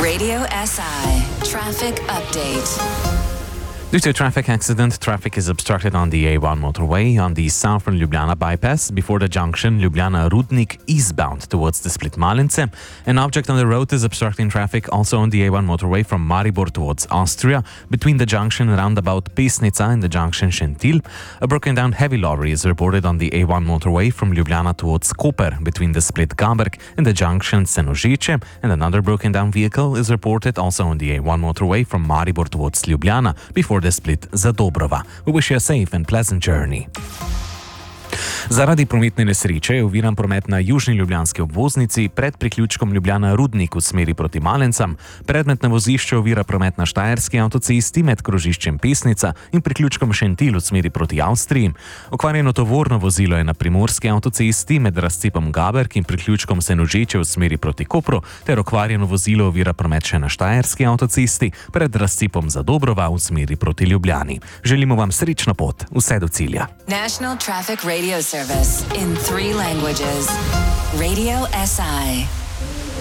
Radio SI Traffic Update. Due to a traffic accident, traffic is obstructed on the A1 motorway on the southern Ljubljana bypass before the junction Ljubljana-Rudnik eastbound towards the Split-Malince. An object on the road is obstructing traffic also on the A1 motorway from Maribor towards Austria between the junction roundabout Pesnica and the junction Šentilj. A broken down heavy lorry is reported on the A1 motorway from Ljubljana towards Koper between the Split-Gaberg and the junction Senožeče, and another broken down vehicle is reported also on the A1 motorway from Maribor towards Ljubljana before the Split Zadobrova. We wish you a safe and pleasant journey. Zaradi prometne nesreče je oviran promet na južni ljubljanski obvoznici pred priključkom Ljubljana-Rudnik v smeri proti Malencam. Predmetne vozišče ovira promet na Štajerski avtocesti med krožiščem Pesnica in priključkom Šentilj v smeri proti Avstriji. Okvarjeno tovorno vozilo je na primorski avtocesti med razcepom Gaberg in priključkom Senožeče v smeri proti Kopru, ter okvarjeno vozilo ovira promet še na Štajerski avtocesti pred razcepom Zadobrova v smeri proti Ljubljani. Želimo vam srečno pot, vse do cilja. National Traffic Radio Service in 3 languages. Radio SI.